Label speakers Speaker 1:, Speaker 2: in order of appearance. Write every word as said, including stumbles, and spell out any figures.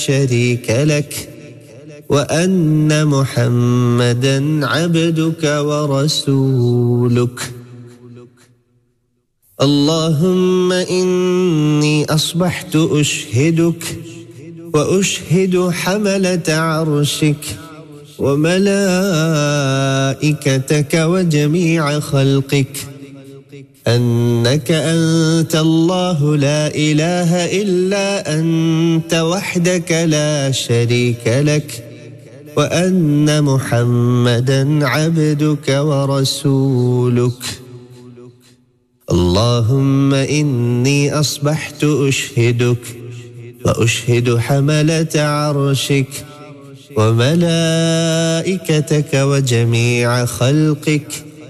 Speaker 1: شريك لك وأن محمدًا عبدك ورسولك. اللهم إني أصبحت أشهدك وأشهد حملة عرشك وملائكتك وجميع خلقك أنك أنت الله لا إله إلا أنت وحدك لا شريك لك وأن محمدًا عبدك ورسولك. اللهم إني أصبحت أشهدك وأشهد حملة عرشك وملائكتك وجميع خلقك